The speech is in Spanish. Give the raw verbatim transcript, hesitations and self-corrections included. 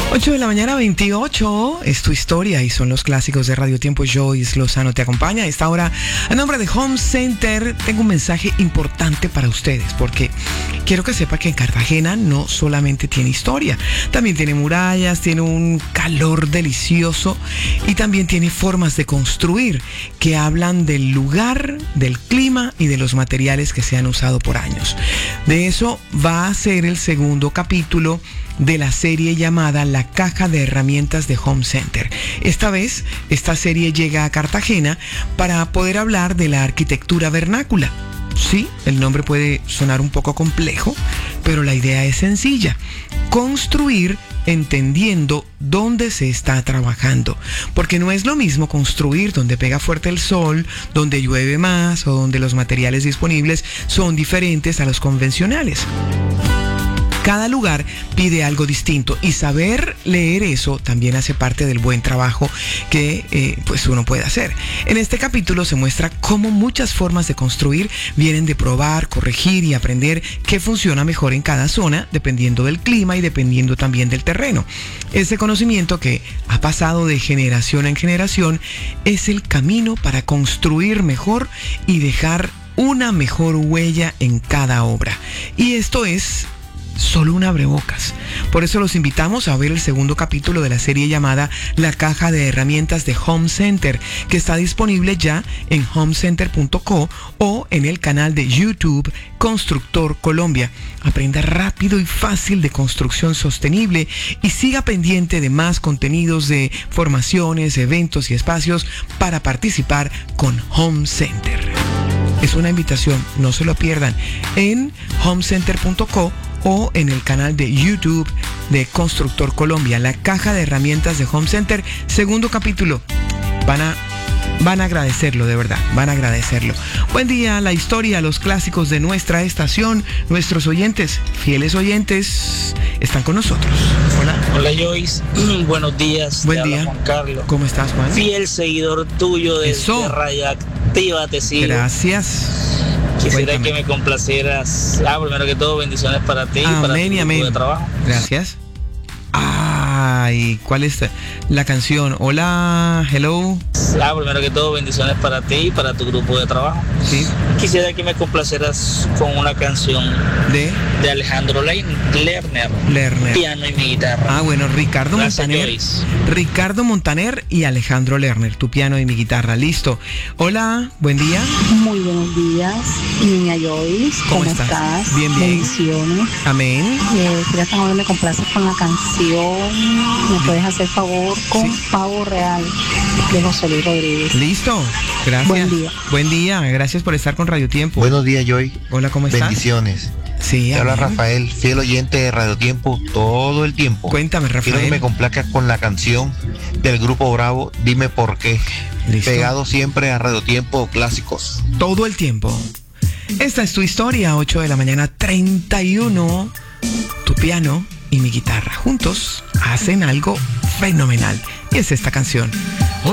ocho de la mañana, veintiocho, es tu historia y son los clásicos de Radio Tiempo. Joyce Lozano te acompaña a esta hora. A nombre de Home Center, tengo un mensaje importante para ustedes, porque quiero que sepa que en Cartagena no solamente tiene historia, también tiene murallas, tiene un calor delicioso y también tiene formas de construir que hablan del lugar, del clima y de los materiales que se han usado por años. De eso va a ser el segundo capítulo de la serie llamada La Caja de Herramientas de Home Center. Esta vez, esta serie llega a Cartagena para poder hablar de la arquitectura vernácula. Sí, el nombre puede sonar un poco complejo, pero la idea es sencilla: construir entendiendo dónde se está trabajando, porque no es lo mismo construir donde pega fuerte el sol, donde llueve más o donde los materiales disponibles son diferentes a los convencionales. Cada lugar pide algo distinto y saber leer eso también hace parte del buen trabajo que eh, pues uno puede hacer. En este capítulo se muestra cómo muchas formas de construir vienen de probar, corregir y aprender qué funciona mejor en cada zona, dependiendo del clima y dependiendo también del terreno. Ese conocimiento que ha pasado de generación en generación es el camino para construir mejor y dejar una mejor huella en cada obra. Y esto es solo un abrebocas. Por eso los invitamos a ver el segundo capítulo de la serie llamada La Caja de Herramientas de Home Center, que está disponible ya en home center punto co o en el canal de YouTube Constructor Colombia. Aprenda rápido y fácil de construcción sostenible y siga pendiente de más contenidos de formaciones, eventos y espacios para participar con Home Center. Es una invitación, no se lo pierdan, en home center punto co o en el canal de YouTube de Constructor Colombia. La Caja de Herramientas de Home Center, segundo capítulo. Van a, van a agradecerlo, de verdad, van a agradecerlo. Buen día, la historia, los clásicos de nuestra estación, nuestros oyentes, fieles oyentes, están con nosotros. Hola. Hola Joyce, buenos días. Buen día. Juan Carlos. ¿Cómo estás, Juan? Fiel seguidor tuyo de, de Radioactiva, te sigo. Gracias. Quisiera Cuéntame. que me complacieras. Ah, primero que todo, bendiciones para ti y para tu amén y grupo amén. de trabajo. Gracias. Ay, ¿cuál es la canción? Hola, hello. Ah, primero que todo, bendiciones para ti y para tu grupo de trabajo. Sí. Quisiera que me complacieras con una canción de, de Alejandro Lerner. Lerner. Piano y mi guitarra. Ah, bueno, Ricardo Gracias, Montaner. Joyce. Ricardo Montaner y Alejandro Lerner, tu piano y mi guitarra. Listo. Hola, buen día. Muy buenos días, niña Joyce. ¿Cómo ¿Cómo, estás? estás? Bien, bien. Bendiciones. Amén. Eh, quería que ahora me complaces con la canción. ¿Me puedes hacer favor con Sí. Pavo Real de José Luis Rodríguez? Listo. Gracias. Buen día. Buen día. Gracias por estar con Radio Tiempo. Buenos días, Joy. Hola, ¿cómo estás? Bendiciones. Sí, Te habla amén. Rafael, fiel oyente de Radio Tiempo todo el tiempo. Cuéntame, Quiero que Rafael. me complazcas con la canción del grupo Bravo, Dime por qué. Listo. Pegado siempre a Radio Tiempo Clásicos. Todo el tiempo. Esta es tu historia, ocho de la mañana, treinta y uno. Tu piano y mi guitarra juntos hacen algo fenomenal. Y es esta canción.